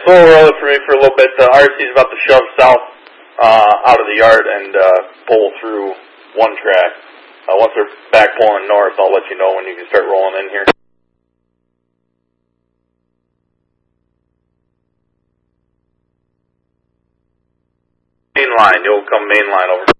slow roll it for me for a little bit. The RC's about to shove south out of the yard and pull through one track. Once they're back pulling north, I'll let you know when you can start rolling in here. Main line, you'll come main line over.